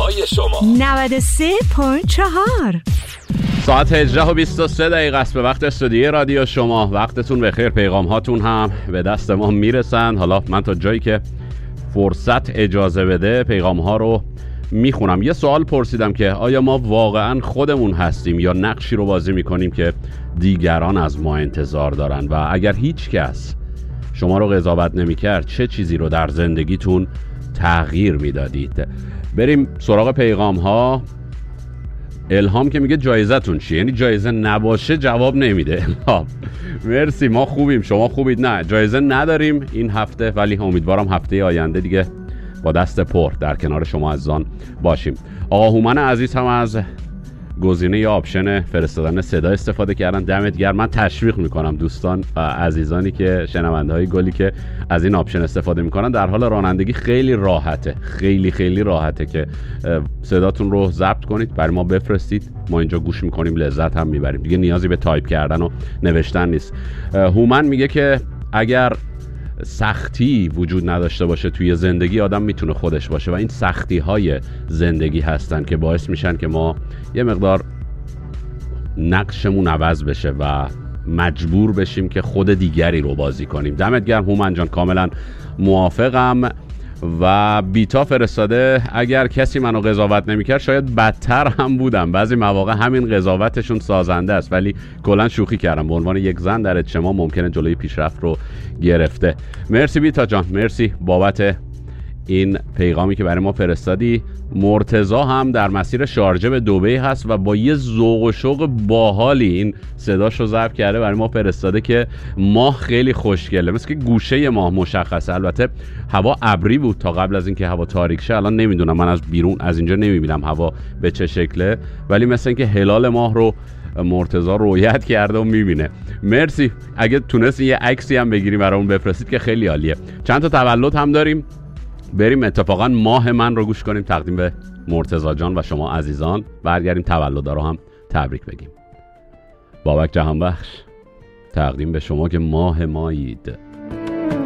های شما 93.4. ساعت 18:23 است به وقت استودیوی رادیو شما. وقتتون بخیر. پیغام هاتون هم به دست ما میرسن. حالا من تا جایی که فرصت اجازه بده پیغام ها رو میخونم. یه سوال پرسیدم که آیا ما واقعا خودمون هستیم یا نقشی رو بازی میکنیم که دیگران از ما انتظار دارن؟ و اگر هیچ کس شما رو قضاوت نمیکرد چه چیزی رو در زندگیتون تغییر میدادید؟ بریم سراغ پیغام ها. الهام که میگه جایزتون چیه؟ یعنی جایزه نباشه جواب نمیده. الهام مرسی، ما خوبیم، شما خوبید؟ نه جایزه نداریم این هفته، ولی امیدوارم هفته آینده دیگه با دست پر در کنار شما عزیزان باشیم. آقا هومن عزیز هم از گزینه یا آپشن فرستادن صدا استفاده کردن. دمت گرم. من تشویق میکنم دوستان و عزیزانی که شنونده های گلی که از این آپشن استفاده میکنن. در حال رانندگی خیلی راحته، خیلی راحته که صداتون رو ضبط کنید، برای ما بفرستید، ما اینجا گوش میکنیم، لذت هم میبریم. دیگه نیازی به تایپ کردن و نوشتن نیست. هومن میگه که اگر سختی وجود نداشته باشه توی زندگی، آدم میتونه خودش باشه و این سختی های زندگی هستن که باعث میشن که ما یه مقدار نقشمون عوض بشه و مجبور بشیم که خود دیگری رو بازی کنیم. دمت گرم هومن جان، کاملا موافقم. و بیتا فرستاده اگر کسی منو قضاوت نمیکرد شاید بدتر هم بودم. بعضی مواقع همین قضاوتشون سازنده است، ولی کلا شوخی کردم. به عنوان یک زن در اجتماع ممکنه جلوی پیشرفت رو گرفته. مرسی بیتا جان، مرسی بابت این پیغامی که برای ما فرستادی. مرتضی هم در مسیر شارجه به دبی هست و با یه ذوق و شوق باحالی این صداشو ضبط کرده برای ما فرستاده که ماه خیلی خوشگله، مثل که گوشه ماه مشخصه. البته هوا ابری بود تا قبل از اینکه هوا تاریک شه. الان نمیدونم، من از بیرون از اینجا نمیبینم هوا به چه شکله، ولی مثل اینکه هلال ماه رو مرتضی رویت کرده و میبینه. مرسی. اگه تونستی یه عکسی هم بگیریم برامون بفرستید که خیلی عالیه. چند تا تولد هم داریم، بریم اتفاقا ماه من رو گوش کنیم، تقدیم به مرتضی جان و شما عزیزان. برگردیم تولدها رو هم تبریک بگیم. بابک جهانبخش تقدیم به شما که ماه مایید.